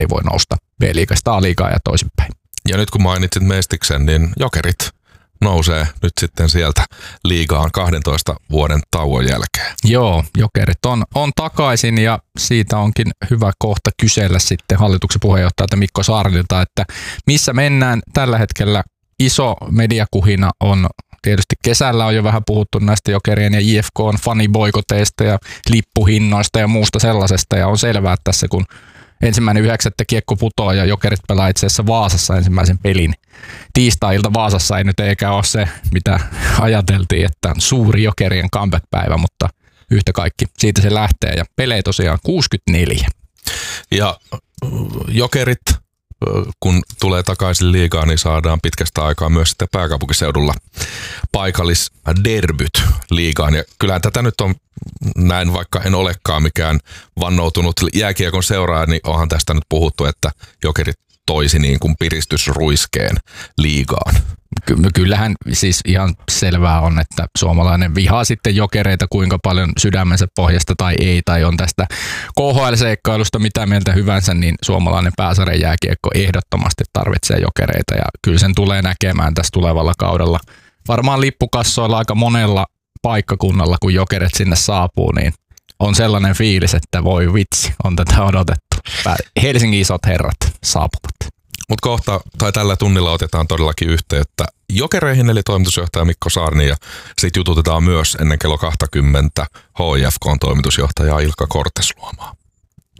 ei voi nousta B-liigasta A-liigaan ja toisinpäin. Ja nyt kun mainitsit Mestiksen, niin Jokerit nousee nyt sitten sieltä liigaan 12 vuoden tauon jälkeen. Joo, Jokerit on takaisin ja siitä onkin hyvä kohta kysellä sitten hallituksen puheenjohtajalta Mikko Saarilta, että missä mennään tällä hetkellä. Iso mediakuhina on tietysti kesällä on jo vähän puhuttu näistä Jokerien ja IFK:n faniboikoteista ja lippuhinnoista ja muusta sellaisesta ja on selvää, että tässä kun 1.9. kiekko putoaa ja Jokerit pelaa itse asiassa Vaasassa ensimmäisen pelin. Tiistai-ilta Vaasassa ei nyt eikä ole se, mitä ajateltiin, että on suuri Jokerien comeback-päivä, mutta yhtä kaikki siitä se lähtee ja pelejä tosiaan 64. Ja Jokerit, kun tulee takaisin liigaan, niin saadaan pitkästä aikaa myös sitten pääkaupunkiseudulla paikallisderbyt liigaan. Ja kyllähän tätä nyt on näin, vaikka en olekaan mikään vannoutunut jääkiekon seuraaja, niin onhan tästä nyt puhuttu, että Jokerit toisi niin kuin piristysruiskeen liigaan. Kyllähän siis ihan selvää on, että suomalainen vihaa sitten Jokereita kuinka paljon sydämensä pohjasta tai ei, tai on tästä KHL-seikkailusta mitä mieltä hyvänsä, niin suomalainen pääsarjan jääkiekko ehdottomasti tarvitsee Jokereita ja kyllä sen tulee näkemään tässä tulevalla kaudella. Varmaan lippukassoilla aika monella paikkakunnalla, kun Jokerit sinne saapuu, niin on sellainen fiilis, että voi vitsi, on tätä odotettu. Helsingin isot herrat saapuvat. Mutta kohta tai tällä tunnilla otetaan todellakin yhteyttä Jokereihin, eli toimitusjohtaja Mikko Saarni, ja sitten jututetaan myös ennen kello 20 HIFK:n toimitusjohtaja Ilkka Kortesluomaa.